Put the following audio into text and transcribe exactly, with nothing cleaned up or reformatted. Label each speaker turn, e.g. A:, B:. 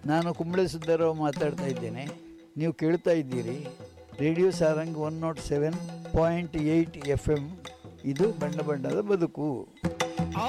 A: ನಾನು ಕುಂಬಳೆ ಸುದ್ದಾರಾವ್ ಮಾತಾಡ್ತಾ ಇದ್ದೇನೆ. ನೀವು ಕೇಳ್ತಾ ಇದ್ದೀರಿ radio Sarang one not seven point eight F M. ಇದು ಬಣ್ಣ ಬಣ್ಣದ ಬದುಕು.